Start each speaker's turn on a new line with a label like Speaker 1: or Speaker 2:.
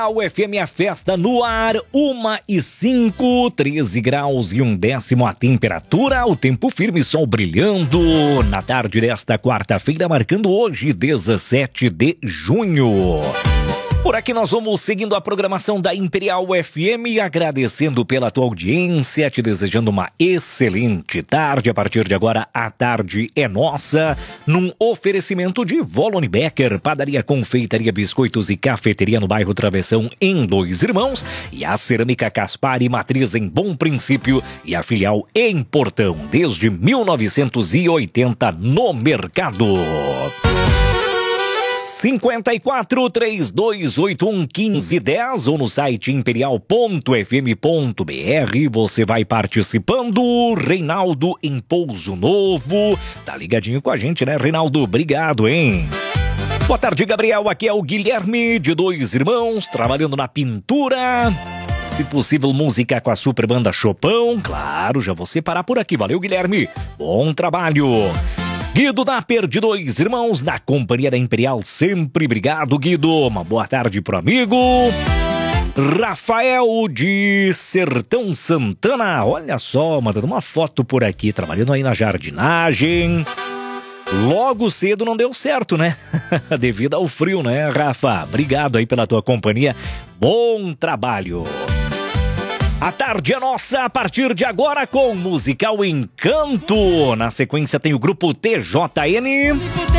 Speaker 1: O FM a festa no ar, 1h05, 13 graus e 1 décimo a temperatura, o tempo firme, sol brilhando na tarde desta quarta-feira, marcando hoje 17 de junho. Por aqui nós vamos seguindo a programação da Imperial FM, agradecendo pela tua audiência, te desejando uma excelente tarde. A partir de agora, a tarde é nossa, num oferecimento de Volone Becker, padaria, confeitaria, biscoitos e cafeteria no bairro Travessão, em Dois Irmãos, e a Cerâmica Caspar e Matriz em Bom Princípio, e a filial em Portão, desde 1980 no mercado. 54-3281-1510 ou no site imperial.fm.br. Você vai participando. Reinaldo em Pouso Novo. Tá ligadinho com a gente, né, Reinaldo? Obrigado, hein? Boa tarde, Gabriel. Aqui é o Guilherme, de Dois Irmãos, trabalhando na pintura. Se possível, música com a super banda Chopão. Claro, já vou separar por aqui. Valeu, Guilherme. Bom trabalho. Guido Naper, de Dois Irmãos, na companhia da Imperial, sempre. Obrigado, Guido. Uma boa tarde pro amigo. Rafael, de Sertão Santana, olha só, mandando uma foto por aqui, trabalhando aí na jardinagem. Logo cedo não deu certo, né? Devido ao frio, né, Rafa? Obrigado aí pela tua companhia. Bom trabalho. A tarde é nossa, a partir de agora com Musical Encanto. Na sequência tem o grupo TJN.